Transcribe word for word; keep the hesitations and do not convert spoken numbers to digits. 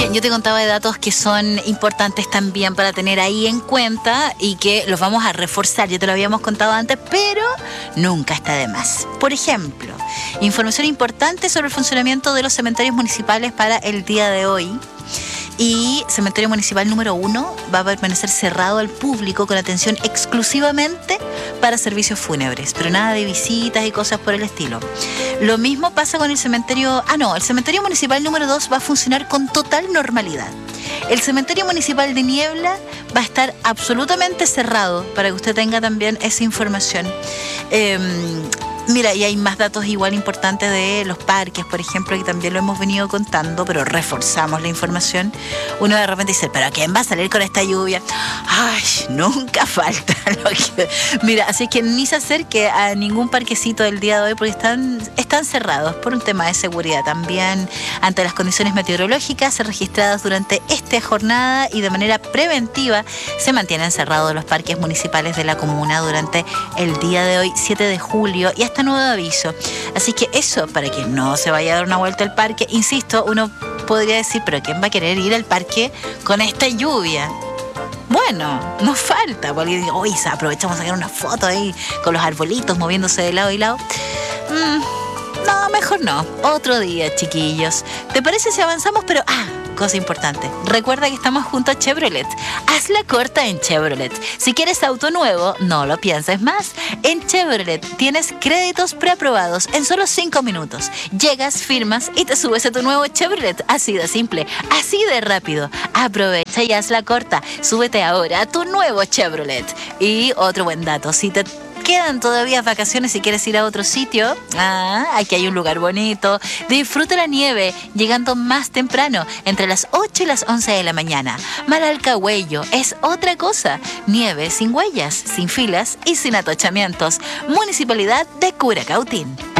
yo te contaba de datos que son importantes también para tener ahí en cuenta y que los vamos a reforzar. Ya te lo habíamos contado antes, pero nunca está de más. Por ejemplo, información importante sobre el funcionamiento de los cementerios municipales para el día de hoy. Y cementerio municipal número uno va a permanecer cerrado al público con atención exclusivamente para servicios fúnebres, pero nada de visitas y cosas por el estilo. Lo mismo pasa con el cementerio... Ah, no, el cementerio municipal número dos va a funcionar con total normalidad. El cementerio municipal de Niebla va a estar absolutamente cerrado, para que usted tenga también esa información. Eh, Mira, y hay más datos igual importantes de los parques, por ejemplo, que también lo hemos venido contando, pero reforzamos la información. Uno de repente dice, ¿pero quién va a salir con esta lluvia? Ay, nunca falta lo que... Mira, así que ni se acerque a ningún parquecito del día de hoy porque están, están cerrados por un tema de seguridad también ante las condiciones meteorológicas registradas durante esta jornada y de manera preventiva se mantienen cerrados los parques municipales de la comuna durante el día de hoy, siete de julio, y hasta nuevo aviso. Así que eso, para que no se vaya a dar una vuelta al parque, insisto, uno podría decir, pero ¿quién va a querer ir al parque con esta lluvia? Bueno, nos falta, porque hoy aprovechamos a sacar una foto ahí con los arbolitos moviéndose de lado y lado. Mm, no, mejor no. Otro día, chiquillos. ¿Te parece si avanzamos? Pero, ah, cosa importante. Recuerda que estamos junto a Chevrolet. Hazla corta en Chevrolet. Si quieres auto nuevo, no lo pienses más. En Chevrolet tienes créditos preaprobados en solo cinco minutos. Llegas, firmas y te subes a tu nuevo Chevrolet. Así de simple, así de rápido. Aprovecha y hazla corta. Súbete ahora a tu nuevo Chevrolet. Y otro buen dato, si te quedan todavía vacaciones y quieres ir a otro sitio, ah, aquí hay un lugar bonito. Disfruta la nieve llegando más temprano, entre las ocho y las once de la mañana. Malalcahuello es otra cosa. Nieve sin huellas, sin filas y sin atochamientos. Municipalidad de Curacautín.